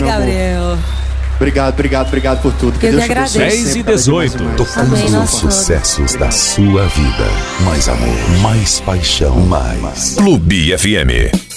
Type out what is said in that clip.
meu Gabriel. amor. Obrigado por tudo. Que eu te agradeço. 10h18. Tocamos os sucessos da sua vida. Mais amor, mais paixão, mais. Clube FM.